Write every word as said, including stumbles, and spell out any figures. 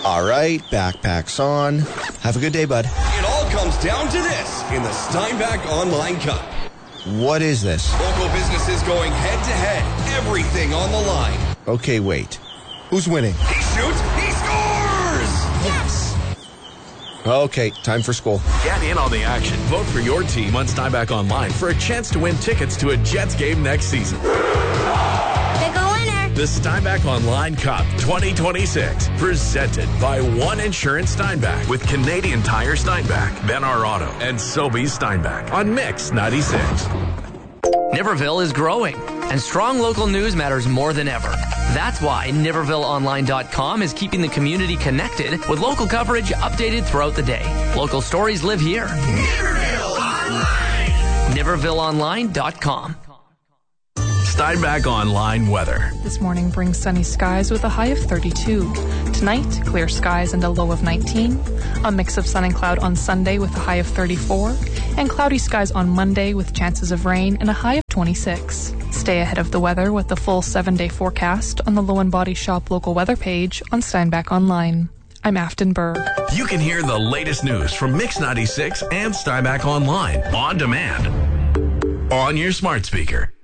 All right, backpacks on. Have a good day, bud. It all comes down to this in the Steinbach Online Cup. What is this? Local businesses going head-to-head. Everything on the line. Okay, wait. Who's winning? He shoots. He scores! Yes! Okay, time for school. Get in on the action. Vote for your team on Steinbach Online for a chance to win tickets to a Jets game next season. Big ol' winner! The Steinbach Online Cup twenty twenty-six, presented by One Insurance Steinbach with Canadian Tire Steinbach, Ben R Auto, and Sobeys Steinbach on Mix ninety-six. Niverville is growing, and strong local news matters more than ever. That's why Niverville Online dot com is keeping the community connected with local coverage updated throughout the day. Local stories live here. Niverville Online! Niverville Online dot com. Steinbach Online weather. This morning brings sunny skies with a high of thirty-two. Tonight, clear skies and a low of nineteen. A mix of sun and cloud on Sunday with a high of thirty-four. And cloudy skies on Monday with chances of rain and a high of twenty-six. Stay ahead of the weather with the full seven-day forecast on the Low and Body Shop local weather page on Steinbach Online. I'm Afton Burr. You can hear the latest news from Mix ninety-six and Steinbach Online on demand on your smart speaker.